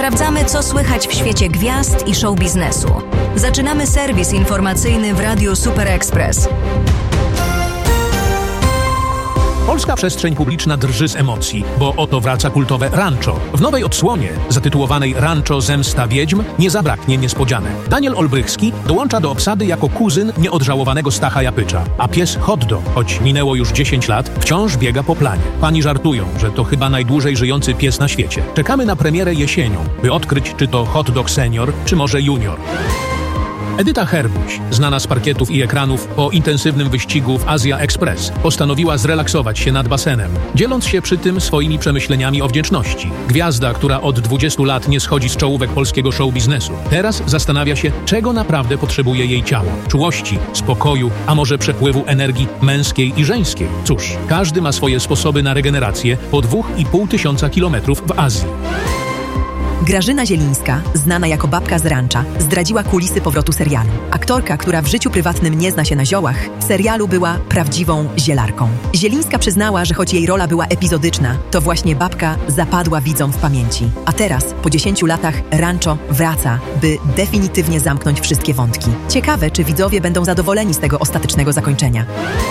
Sprawdzamy, co słychać w świecie gwiazd i show biznesu. Zaczynamy serwis informacyjny w Radiu Super Express. Polska przestrzeń publiczna drży z emocji, bo oto wraca kultowe Rancho. W nowej odsłonie, zatytułowanej Rancho Zemsta Wiedźm, nie zabraknie niespodzianek. Daniel Olbrychski dołącza do obsady jako kuzyn nieodżałowanego Stacha Japycza, a pies Hotdog, choć minęło już 10 lat, wciąż biega po planie. Fani żartują, że to chyba najdłużej żyjący pies na świecie. Czekamy na premierę jesienią, by odkryć, czy to Hotdog Senior, czy może Junior. Edyta Herbuś, znana z parkietów i ekranów po intensywnym wyścigu w Asia Express, postanowiła zrelaksować się nad basenem, dzieląc się przy tym swoimi przemyśleniami o wdzięczności. Gwiazda, która od 20 lat nie schodzi z czołówek polskiego show biznesu, teraz zastanawia się, czego naprawdę potrzebuje jej ciało. Czułości, spokoju, a może przepływu energii męskiej i żeńskiej. Cóż, każdy ma swoje sposoby na regenerację po 2500 kilometrów w Azji. Grażyna Zielińska, znana jako babka z Rancha, zdradziła kulisy powrotu serialu. Aktorka, która w życiu prywatnym nie zna się na ziołach, w serialu była prawdziwą zielarką. Zielińska przyznała, że choć jej rola była epizodyczna, to właśnie babka zapadła widzom w pamięci. A teraz, po 10 latach, Rancho wraca, by definitywnie zamknąć wszystkie wątki. Ciekawe, czy widzowie będą zadowoleni z tego ostatecznego zakończenia.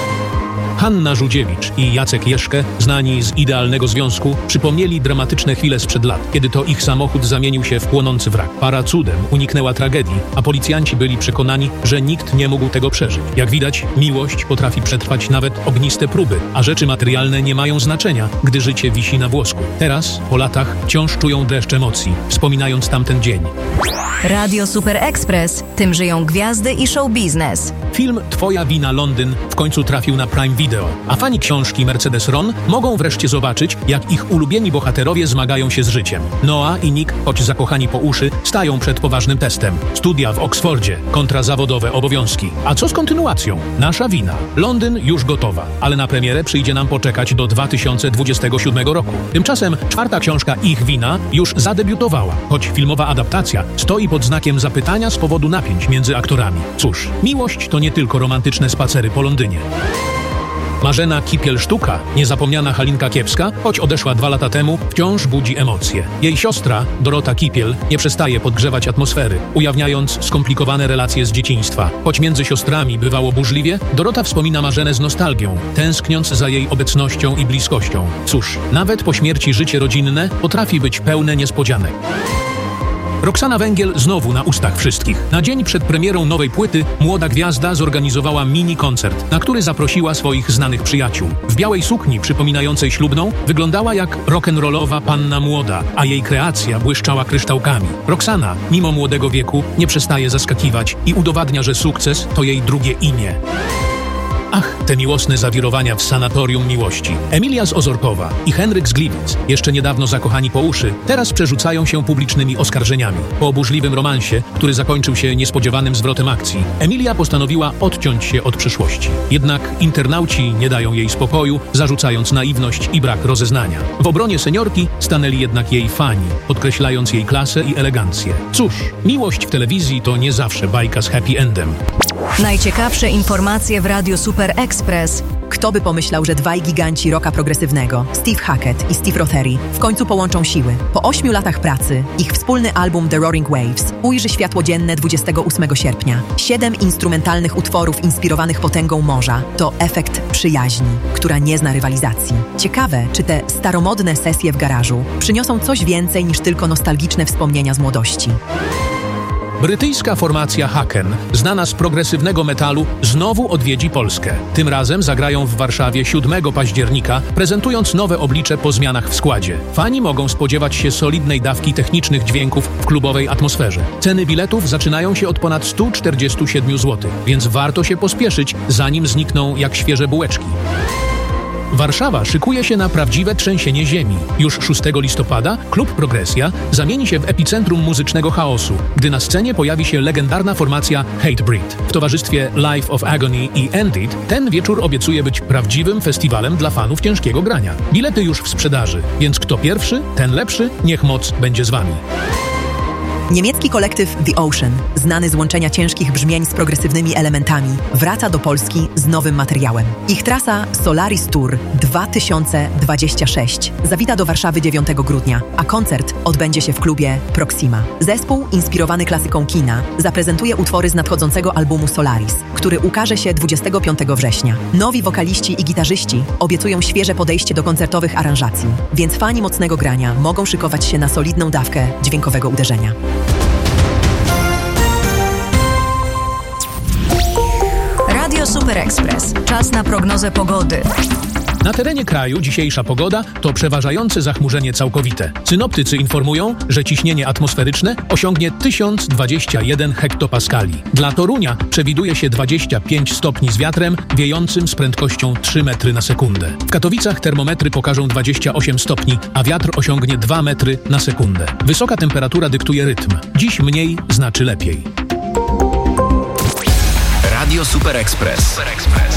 Hanna Żudziewicz i Jacek Jeszkę, znani z Idealnego Związku, przypomnieli dramatyczne chwile sprzed lat, kiedy to ich samochód zamienił się w płonący wrak. Para cudem uniknęła tragedii, a policjanci byli przekonani, że nikt nie mógł tego przeżyć. Jak widać, miłość potrafi przetrwać nawet ogniste próby, a rzeczy materialne nie mają znaczenia, gdy życie wisi na włosku. Teraz, po latach, wciąż czują dreszcz emocji, wspominając tamten dzień. Radio Super Express. Tym żyją gwiazdy i show biznes. Film Twoja wina Londyn w końcu trafił na Prime Video, a fani książki Mercedes Ron mogą wreszcie zobaczyć, jak ich ulubieni bohaterowie zmagają się z życiem. Noah i Nick, choć zakochani po uszy, stają przed poważnym testem. Studia w Oksfordzie kontra zawodowe obowiązki. A co z kontynuacją? Nasza wina. Londyn już gotowa, ale na premierę przyjdzie nam poczekać do 2027 roku. Tymczasem czwarta książka Ich wina już zadebiutowała, choć filmowa adaptacja stoi pod znakiem zapytania z powodu napięć między aktorami. Cóż, miłość to nie tylko romantyczne spacery po Londynie. Marzena Kipiel-Sztuka, niezapomniana Halinka Kiepska, choć odeszła 2 lata temu, wciąż budzi emocje. Jej siostra, Dorota Kipiel, nie przestaje podgrzewać atmosfery, ujawniając skomplikowane relacje z dzieciństwa. Choć między siostrami bywało burzliwie, Dorota wspomina Marzenę z nostalgią, tęskniąc za jej obecnością i bliskością. Cóż, nawet po śmierci życie rodzinne potrafi być pełne niespodzianek. Roxana Węgiel znowu na ustach wszystkich. Na dzień przed premierą nowej płyty młoda gwiazda zorganizowała mini-koncert, na który zaprosiła swoich znanych przyjaciół. W białej sukni przypominającej ślubną wyglądała jak rock'n'rollowa panna młoda, a jej kreacja błyszczała kryształkami. Roxana, mimo młodego wieku, nie przestaje zaskakiwać i udowadnia, że sukces to jej drugie imię. Ach, te miłosne zawirowania w sanatorium miłości. Emilia z Ozorkowa i Henryk z Gliwic, jeszcze niedawno zakochani po uszy, teraz przerzucają się publicznymi oskarżeniami. Po burzliwym romansie, który zakończył się niespodziewanym zwrotem akcji, Emilia postanowiła odciąć się od przyszłości. Jednak internauci nie dają jej spokoju, zarzucając naiwność i brak rozeznania. W obronie seniorki stanęli jednak jej fani, podkreślając jej klasę i elegancję. Cóż, miłość w telewizji to nie zawsze bajka z happy endem. Najciekawsze informacje w Radiu Super Express. Kto by pomyślał, że dwaj giganci rocka progresywnego, Steve Hackett i Steve Rothery, w końcu połączą siły. Po 8 latach pracy ich wspólny album The Roaring Waves ujrzy światło dzienne 28 sierpnia. 7 instrumentalnych utworów inspirowanych potęgą morza to efekt przyjaźni, która nie zna rywalizacji. Ciekawe, czy te staromodne sesje w garażu przyniosą coś więcej niż tylko nostalgiczne wspomnienia z młodości. Brytyjska formacja Haken, znana z progresywnego metalu, znowu odwiedzi Polskę. Tym razem zagrają w Warszawie 7 października, prezentując nowe oblicze po zmianach w składzie. Fani mogą spodziewać się solidnej dawki technicznych dźwięków w klubowej atmosferze. Ceny biletów zaczynają się od ponad 147 zł, więc warto się pospieszyć, zanim znikną jak świeże bułeczki. Warszawa szykuje się na prawdziwe trzęsienie ziemi. Już 6 listopada klub Progresja zamieni się w epicentrum muzycznego chaosu, gdy na scenie pojawi się legendarna formacja Hatebreed. W towarzystwie Life of Agony i Ended ten wieczór obiecuje być prawdziwym festiwalem dla fanów ciężkiego grania. Bilety już w sprzedaży, więc kto pierwszy, ten lepszy, niech moc będzie z wami. Niemiecki kolektyw The Ocean, znany z łączenia ciężkich brzmień z progresywnymi elementami, wraca do Polski z nowym materiałem. Ich trasa Solaris Tour 2026 zawita do Warszawy 9 grudnia, a koncert odbędzie się w klubie Proxima. Zespół, inspirowany klasyką kina, zaprezentuje utwory z nadchodzącego albumu Solaris, który ukaże się 25 września. Nowi wokaliści i gitarzyści obiecują świeże podejście do koncertowych aranżacji, więc fani mocnego grania mogą szykować się na solidną dawkę dźwiękowego uderzenia. Radio Super Express. Czas na prognozę pogody. Na terenie kraju dzisiejsza pogoda to przeważające zachmurzenie całkowite. Synoptycy informują, że ciśnienie atmosferyczne osiągnie 1021 hektopaskali. Dla Torunia przewiduje się 25 stopni z wiatrem wiejącym z prędkością 3 metry na sekundę. W Katowicach termometry pokażą 28 stopni, a wiatr osiągnie 2 metry na sekundę. Wysoka temperatura dyktuje rytm. Dziś mniej znaczy lepiej. Radio Super Express.